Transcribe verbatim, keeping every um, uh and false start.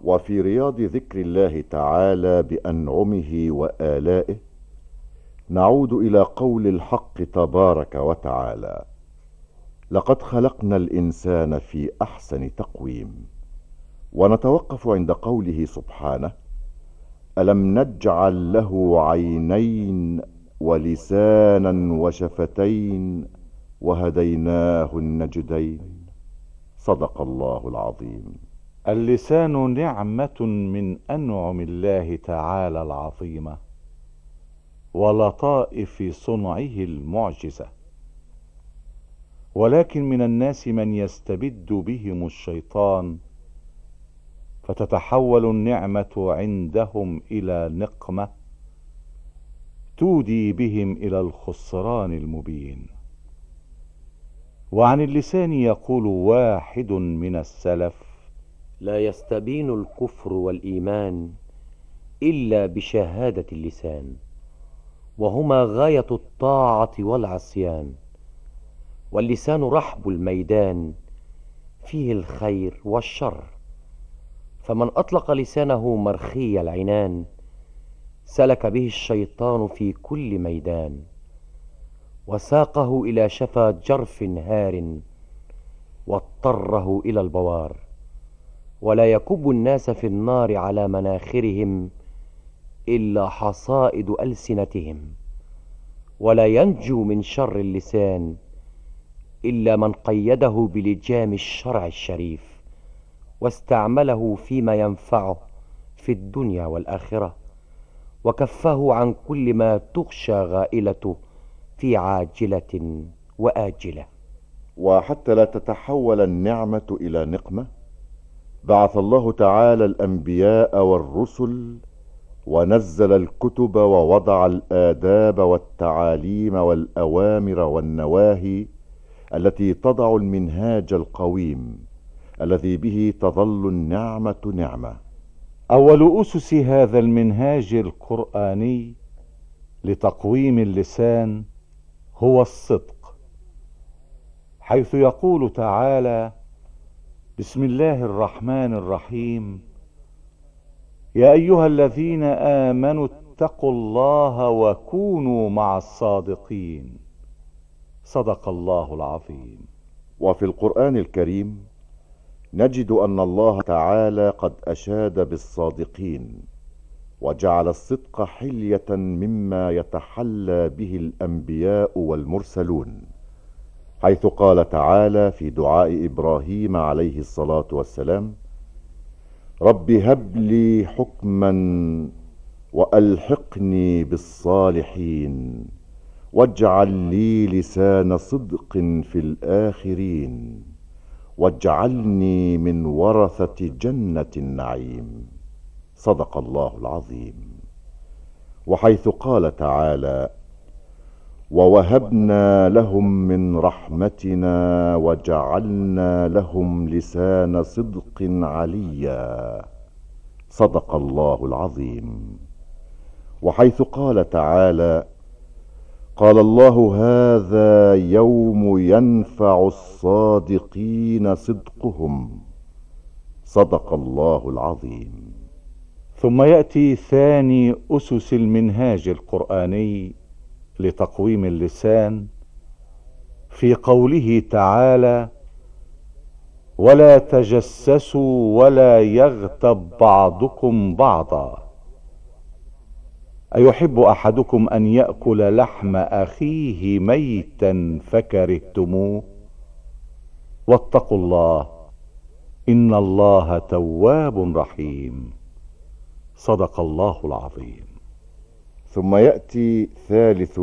وفي رياض ذكر الله تعالى بأنعمه وآلائه نعود إلى قول الحق تبارك وتعالى: لقد خلقنا الإنسان في أحسن تقويم. ونتوقف عند قوله سبحانه: ألم نجعل له عينين ولسانا وشفتين وهديناه النجدين. صدق الله العظيم. اللسان نعمة من أنعم الله تعالى العظيمة ولطائف صنعه المعجزة، ولكن من الناس من يستبد بهم الشيطان فتتحول النعمة عندهم إلى نقمة تودي بهم إلى الخسران المبين. وعن اللسان يقول واحد من السلف: لا يستبين الكفر والإيمان إلا بشهادة اللسان، وهما غاية الطاعة والعصيان. واللسان رحب الميدان، فيه الخير والشر، فمن أطلق لسانه مرخي العنان سلك به الشيطان في كل ميدان، وساقه إلى شفا جرف هار واضطره إلى البوار. ولا يكب الناس في النار على مناخرهم إلا حصائد ألسنتهم، ولا ينجو من شر اللسان إلا من قيده بلجام الشرع الشريف واستعمله فيما ينفعه في الدنيا والآخرة، وكفه عن كل ما تخشى غائلته في عاجلة وآجلة. وحتى لا تتحول النعمة إلى نقمة بعث الله تعالى الأنبياء والرسل، ونزل الكتب، ووضع الآداب والتعاليم والأوامر والنواهي التي تضع المنهاج القويم الذي به تظل النعمة نعمة. أول أسس هذا المنهاج القرآني لتقويم اللسان هو الصدق، حيث يقول تعالى: بسم الله الرحمن الرحيم: يا أيها الذين آمنوا اتقوا الله وكونوا مع الصادقين. صدق الله العظيم. وفي القرآن الكريم نجد أن الله تعالى قد أشاد بالصادقين، وجعل الصدق حلية مما يتحلى به الأنبياء والمرسلون، حيث قال تعالى في دعاء إبراهيم عليه الصلاة والسلام: رب هب لي حكما وألحقني بالصالحين واجعل لي لسان صدق في الآخرين واجعلني من ورثة جنة النعيم. صدق الله العظيم. وحيث قال تعالى: ووهبنا لهم من رحمتنا وجعلنا لهم لسان صدق عليا. صدق الله العظيم. وحيث قال تعالى: قال الله هذا يوم ينفع الصادقين صدقهم. صدق الله العظيم. ثم يأتي ثاني أسس المنهاج القرآني لتقويم اللسان في قوله تعالى: ولا تجسسوا ولا يغتب بعضكم بعضا. أيحب أحدكم أن يأكل لحم أخيه ميتا فكرهتموه؟ واتقوا الله إن الله تواب رحيم. صدق الله العظيم. ثم يأتي ثالث